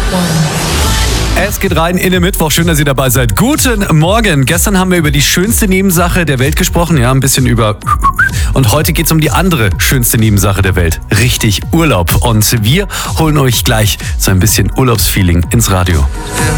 Es geht rein in den Mittwoch. Schön, dass ihr dabei seid. Guten Morgen. Gestern haben wir über die schönste Nebensache der Welt gesprochen. Ja, ein bisschen über... Und heute geht es um die andere schönste Nebensache der Welt. Richtig Urlaub. Und wir holen euch gleich so ein bisschen Urlaubsfeeling ins Radio.